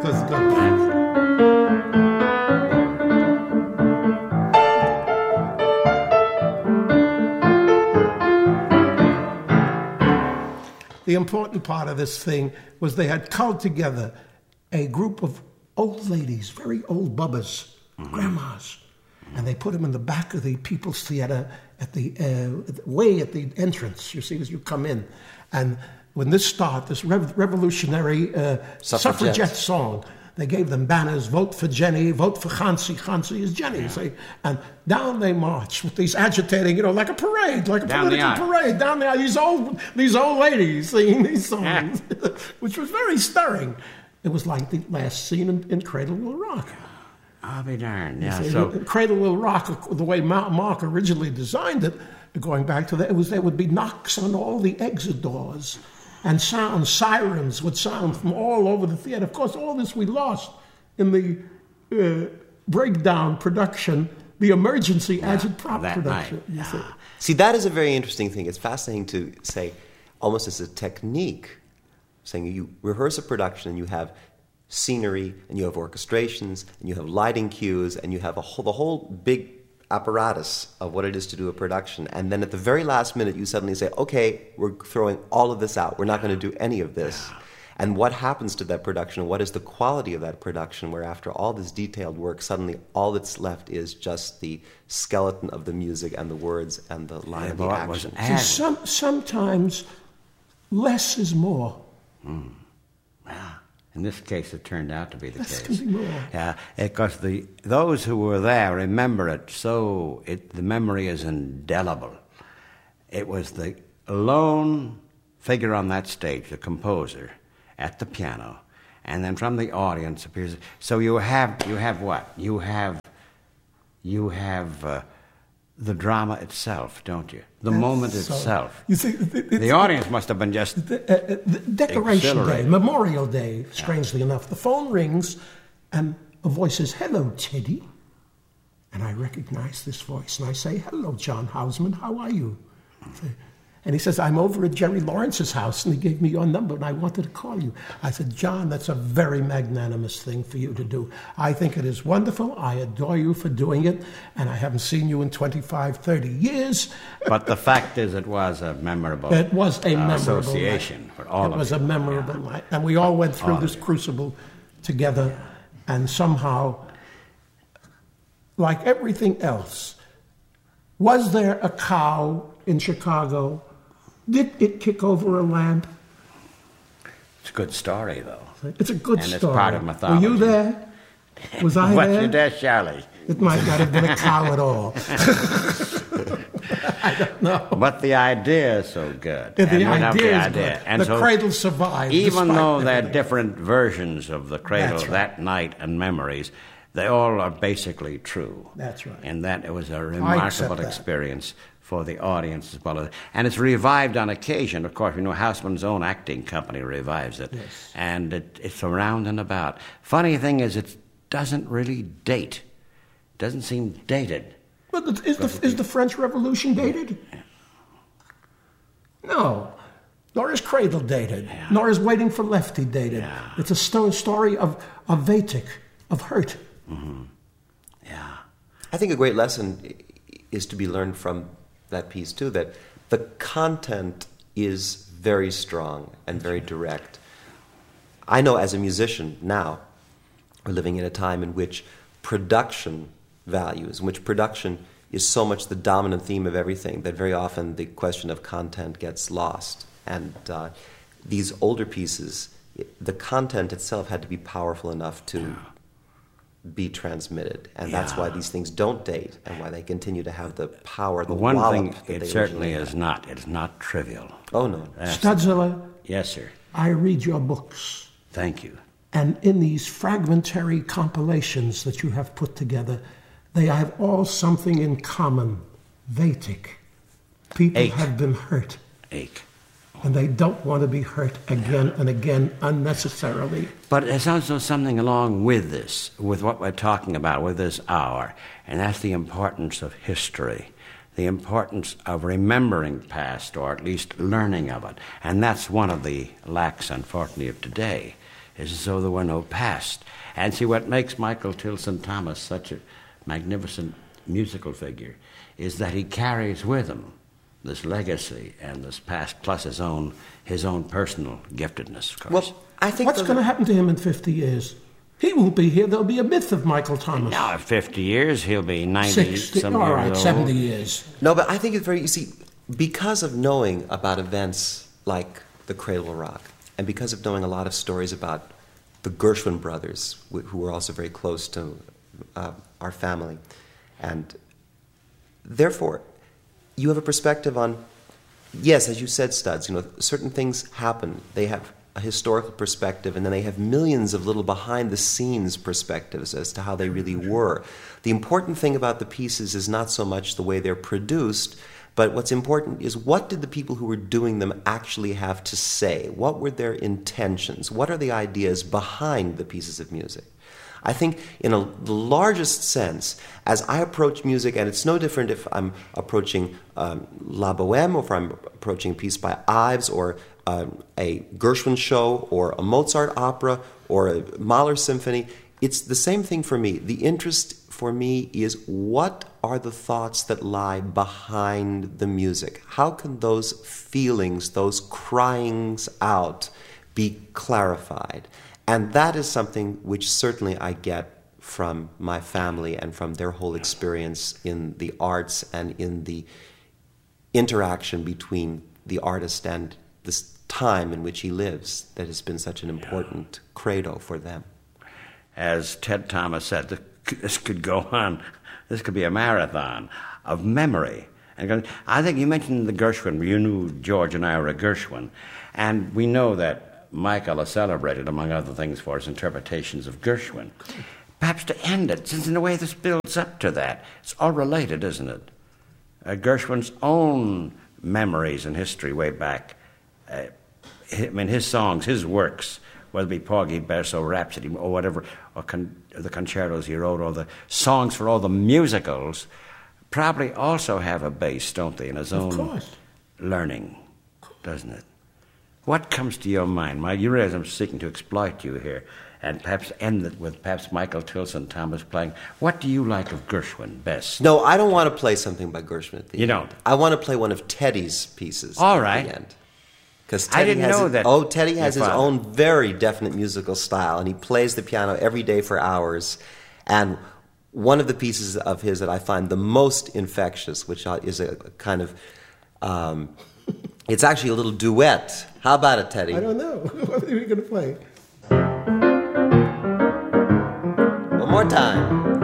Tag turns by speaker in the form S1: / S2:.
S1: That's good. The important part of this thing was they had culled together a group of old ladies, very old bubbas, grandmas, and they put them in the back of the People's Theater at the way at the entrance, you see, as you come in. And when this started, this revolutionary suffragette song, they gave them banners, vote for Jenny, vote for Hansi, Hansi is Jenny. Yeah. See? And down they marched with these agitating, like a parade, like a political parade. Down the aisle, these old ladies singing these songs, which was very stirring. It was like the last scene in Cradle Will Rock.
S2: I'll be darned, yeah.
S1: So Cradle Will Rock, the way Mark originally designed it, going back to that, there would be knocks on all the exit doors. And sirens would sound from all over the theater. Of course, all this we lost in the breakdown production, the emergency agit-prop production.
S3: See, that is a very interesting thing. It's fascinating to say, almost as a technique, saying you rehearse a production and you have scenery and you have orchestrations and you have lighting cues and you have the whole big apparatus of what it is to do a production, and then at the very last minute you suddenly say, okay, we're throwing all of this out, we're not going to do any of this. And what happens to that production? What is the quality of that production, where after all this detailed work, suddenly all that's left is just the skeleton of the music and the words and the line of the action?
S1: See, sometimes less is more.
S2: In this case, it turned out to be the case.
S1: Can be more.
S2: Yeah, because those who were there remember it so. The memory is indelible. It was the lone figure on that stage, the composer, at the piano, and then from the audience appears. So you have what? You have the drama itself, don't you? The moment itself.
S1: You see,
S2: the audience must have been just
S1: the Decoration Day, Memorial Day, strangely enough. The phone rings, and a voice says, "Hello, Teddy." And I recognize this voice, and I say, "Hello, John Houseman, how are you?" And he says, "I'm over at Jerry Lawrence's house, and he gave me your number, and I wanted to call you." I said, "John, that's a very magnanimous thing for you to do. I think it is wonderful. I adore you for doing it, and I haven't seen you in 25, 30 years."
S2: But the fact is, it was a memorable association for all of us.
S1: It was a memorable night, and we all went through this crucible together, and somehow, like everything else, was there a cow in Chicago? Did it kick over a lamp?
S2: It's a good story, though.
S1: It's a good story.
S2: And it's part of mythology.
S1: Were you there? Was I there?
S2: Was you there, Charlie?
S1: It might not have been a cow at all. I don't know.
S2: But the idea is so good.
S1: The idea is good. And the cradle survived.
S2: Even though there are different versions of the cradle that night and memories, they all are basically true.
S1: That's right.
S2: And that it was a remarkable experience for the audience as well. And it's revived on occasion. Of course, Houseman's own acting company revives it.
S1: Yes.
S2: And it's around and about. Funny thing is, it doesn't really date. It doesn't seem dated.
S1: But is the French Revolution dated?
S2: Yeah.
S1: No. Nor is Cradle dated. Yeah. Nor is Waiting for Lefty dated.
S2: Yeah.
S1: It's a story of Vatic, of hurt.
S2: Mm-hmm. Yeah.
S3: I think a great lesson is to be learned from that piece too, that the content is very strong and very direct. I know as a musician now, we're living in a time in which production values, in which production is so much the dominant theme of everything that very often the question of content gets lost. And these older pieces, the content itself had to be powerful enough to be transmitted, and that's why these things don't date, and why they continue to have the power. The
S2: one thing it certainly is not. It's not trivial.
S3: Oh no,
S1: Studdzilla.
S2: Yes, sir.
S1: I read your books.
S2: Thank you.
S1: And in these fragmentary compilations that you have put together, they have all something in common. Vatic. People have been hurt.
S2: Ache.
S1: And they don't want to be hurt again and again unnecessarily.
S2: But there's also something along with this, with what we're talking about, with this hour, and that's the importance of history, the importance of remembering past, or at least learning of it. And that's one of the lacks, unfortunately, of today, It's as though there were no past. And see, what makes Michael Tilson Thomas such a magnificent musical figure is that he carries with him this legacy and this past, plus his own personal giftedness, of course.
S3: Well, I think
S1: what's going to happen to him in 50 years? He won't be here. There'll be a myth of Michael Thomas.
S2: Now, in 50 years, he'll be 90
S1: 60,
S2: some
S1: all
S2: years
S1: right,
S2: old.
S1: 70 years.
S3: No, but I think it's very, you see, because of knowing about events like the Cradle Rock, and because of knowing a lot of stories about the Gershwin brothers, who were also very close to our family, and therefore, you have a perspective on, yes, as you said, Studs, certain things happen. They have a historical perspective, and then they have millions of little behind-the-scenes perspectives as to how they really were. The important thing about the pieces is not so much the way they're produced, but what's important is what did the people who were doing them actually have to say? What were their intentions? What are the ideas behind the pieces of music? I think in the largest sense, as I approach music, and it's no different if I'm approaching La Bohème, or if I'm approaching a piece by Ives, or a Gershwin show, or a Mozart opera, or a Mahler symphony, it's the same thing for me. The interest for me is what are the thoughts that lie behind the music? How can those feelings, those cryings out, be clarified? And that is something which certainly I get from my family and from their whole experience in the arts and in the interaction between the artist and this time in which he lives that has been such an important credo for them.
S2: As Ted Thomas said, this could go on. This could be a marathon of memory. And I think you mentioned the Gershwin. You knew George and I were a Gershwin. And we know that Michael is celebrated, among other things, for his interpretations of Gershwin. Perhaps to end it, since in a way this builds up to that, it's all related, isn't it? Gershwin's own memories and history way back, his songs, his works, whether it be Porgy Berceau Rhapsody or whatever, or the concertos he wrote, or the songs for all the musicals, probably also have a base, don't they, in his own learning, doesn't it? What comes to your mind? You realize I'm seeking to exploit you here, and perhaps end it with perhaps Michael Tilson Thomas playing. What do you like of Gershwin best?
S3: No, I don't want to play something by Gershwin at the end.
S2: You don't?
S3: I want to play one of Teddy's pieces
S2: All right.
S3: at the end. Because
S2: I didn't know that.
S3: Oh, Teddy has his own very definite musical style, and he plays the piano every day for hours. And one of the pieces of his that I find the most infectious, which is a kind of... it's actually a little duet. How about it, Teddy?
S1: I don't know. What are we going to play?
S3: One more time.